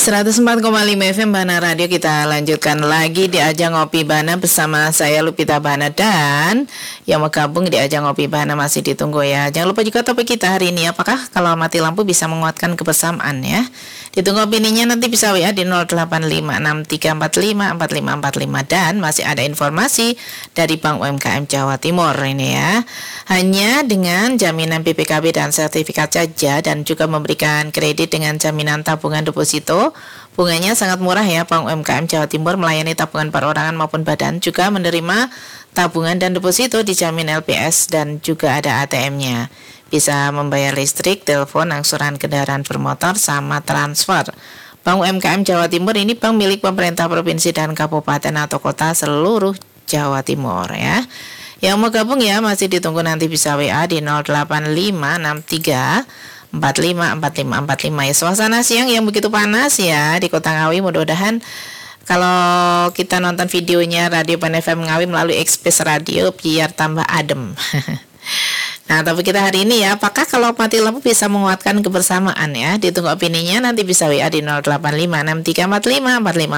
104,5 FM Bana Radio, kita lanjutkan lagi di Ajang Ngopi Bana bersama saya Lupita Bana, dan yang mau gabung di Ajang Ngopi Bana masih ditunggu ya. Jangan lupa juga topik kita hari ini, apakah kalau mati lampu bisa menguatkan kebersamaan ya. Ditunggu opininya, nanti bisa WA di 085634545545, dan masih ada informasi dari Bank UMKM Jawa Timur ini ya. Hanya dengan jaminan BPKB dan sertifikat saja, dan juga memberikan kredit dengan jaminan tabungan deposito. Bunganya sangat murah ya. Bank UMKM Jawa Timur melayani tabungan perorangan maupun badan, juga menerima tabungan dan deposito, dijamin LPS, dan juga ada ATM-nya. Bisa membayar listrik, telepon, angsuran kendaraan bermotor, sama transfer. Bank UMKM Jawa Timur ini bank milik pemerintah provinsi dan kabupaten atau kota seluruh Jawa Timur ya. Yang mau gabung ya masih ditunggu, nanti bisa WA di 085634545545 ya. Suasana siang yang begitu panas ya di Kota Ngawi, mudah-mudahan kalau kita nonton videonya Radio Pan FM Ngawi melalui Express Radio biar tambah adem. Nah, topik kita hari ini ya, apakah kalau mati lampu bisa menguatkan kebersamaan ya? Ditunggu opininya, nanti bisa WA di 085634545545.